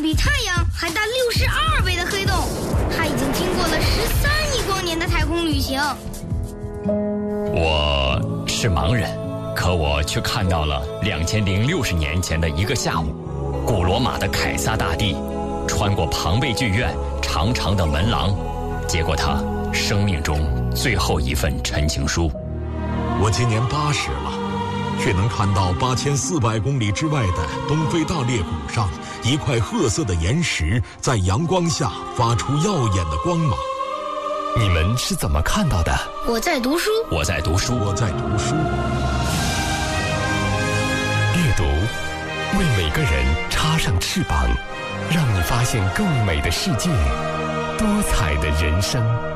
比太阳还大62倍的黑洞，它已经经过了13亿光年的太空旅行。 我是盲人，可我却看到了2060年前的一个下午，古罗马的凯撒大帝穿过庞贝剧院长长的门廊，接过他生命中最后一份陈情书。 我今年80了，却能看到8400公里之外的东非大裂谷上一块褐色的岩石在阳光下发出耀眼的光芒。 你们是怎么看到的？ 我在读书， 我在读书， 我在读书。 阅读为每个人插上翅膀，让你发现更美的世界，多彩的人生。